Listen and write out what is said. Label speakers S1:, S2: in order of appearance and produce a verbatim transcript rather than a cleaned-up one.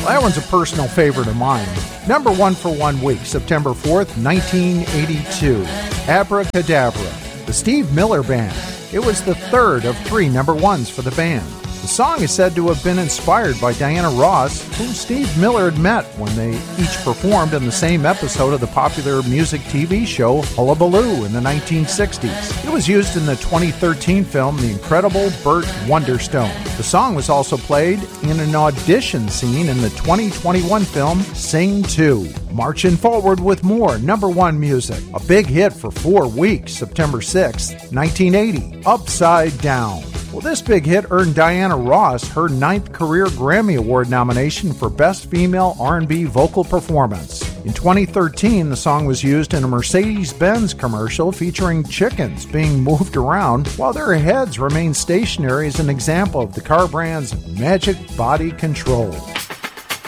S1: That one's a personal favorite of mine. Number one for one week, September fourth, nineteen eighty-two. Abracadabra, the Steve Miller Band. It was the third of three number ones for the band. The song is said to have been inspired by Diana Ross, whom Steve Miller had met when they each performed in the same episode of the popular music T V show Hullabaloo in the nineteen sixties. It was used in the twenty thirteen film The Incredible Burt Wonderstone. The song was also played in an audition scene in the twenty twenty-one film Sing two. Marching forward with more number one music. A big hit for four weeks, September sixth, nineteen eighty. Upside Down. Well, this big hit earned Diana Ross her ninth career Grammy Award nomination for Best Female R and B Vocal Performance. In twenty thirteen, the song was used in a Mercedes-Benz commercial featuring chickens being moved around while their heads remained stationary as an example of the car brand's magic body control.